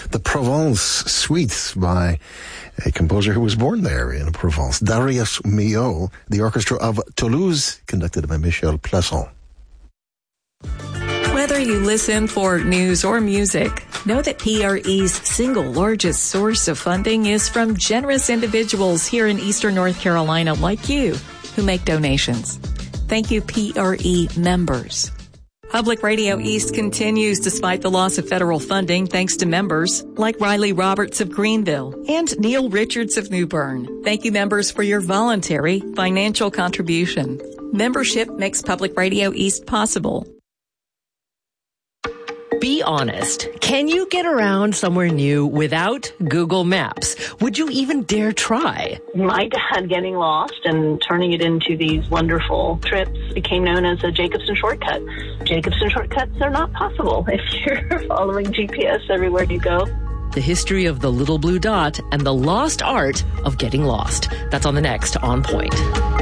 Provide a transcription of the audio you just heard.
the Provence Suite by a composer who was born there in Provence, Darius Milhaud, the Orchestra of Toulouse, conducted by Michel Plasson. Whether you listen for news or music, know that PRE's single largest source of funding is from generous individuals here in Eastern North Carolina like you who make donations. Thank you, PRE members. Public Radio East continues despite the loss of federal funding thanks to members like Riley Roberts of Greenville and Neil Richards of New Bern. Thank you, members, for your voluntary financial contribution. Membership makes Public Radio East possible. Be honest. Can you get around somewhere new without Google Maps? Would you even dare try? My dad getting lost and turning it into these wonderful trips became known as a Jacobson shortcut. Jacobson shortcuts are not possible if you're following GPS everywhere you go. The history of the little blue dot and the lost art of getting lost. That's on the next On Point.